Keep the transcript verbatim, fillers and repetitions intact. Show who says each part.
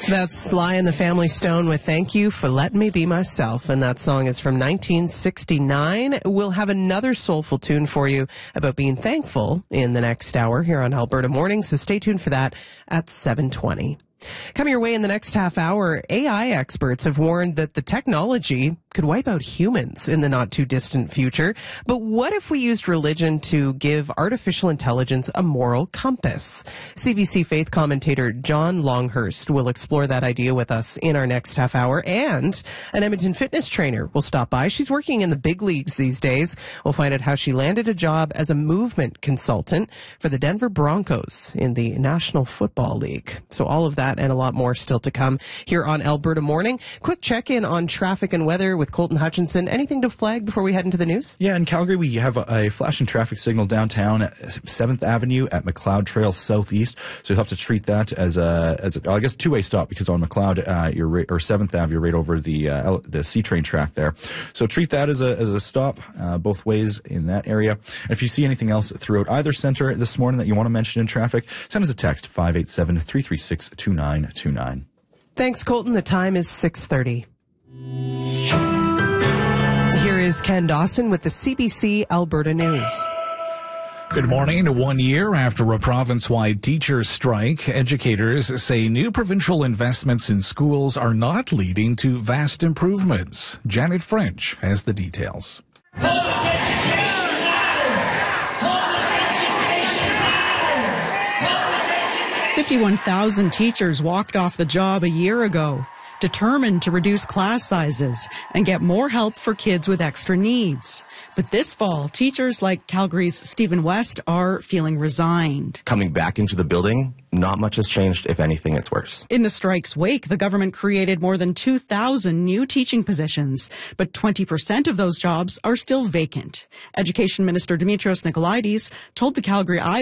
Speaker 1: That's Sly and the Family Stone with Thank You for Letting Me Be Myself. And that song is from nineteen sixty-nine. We'll have another soulful tune for you about being thankful in the next hour here on Alberta Morning. So stay tuned for that at seven twenty. Coming your way in the next half hour, A I experts have warned that the technology could wipe out humans in the not too distant future. But what if we used religion to give artificial intelligence a moral compass? C B C faith commentator John Longhurst will explore that idea with us in our next half hour. And an Edmonton fitness trainer will stop by. She's working in the big leagues these days. We'll find out how she landed a job as a movement consultant for the Denver Broncos in the National Football League. So all of that and a lot more still to come here on Alberta Morning. Quick check-in on traffic and weather with Colton Hutchinson. Anything to flag before we head into the news?
Speaker 2: Yeah, in Calgary, we have a, a flashing traffic signal downtown at seventh Avenue at McLeod Trail Southeast. So you'll have to treat that as a, as a I guess, two-way stop, because on McLeod, uh, you're right, or seventh Avenue, you're right over the uh, the C-train track there. So treat that as a, as a stop uh, both ways in that area. And if you see anything else throughout either center this morning that you want to mention in traffic, send us a text, five eight seven, three three six, two nine two nine.
Speaker 1: Thanks, Colton. The time is six thirty. Here is Ken Dawson with the C B C Alberta News.
Speaker 3: Good morning. One year after a province-wide teacher strike, educators say new provincial investments in schools are not leading to vast improvements. Janet French has the details.
Speaker 4: Public education matters! Public education matters! Public education!
Speaker 5: fifty-one thousand teachers walked off the job a year ago, determined to reduce class sizes and get more help for kids with extra needs. But this fall, teachers like Calgary's Stephen West are feeling resigned.
Speaker 6: Coming back into the building, not much has changed. If anything, it's worse.
Speaker 5: In the strike's wake, the government created more than two thousand new teaching positions, but twenty percent of those jobs are still vacant. Education Minister Dimitrios Nicolaides told the Calgary Eye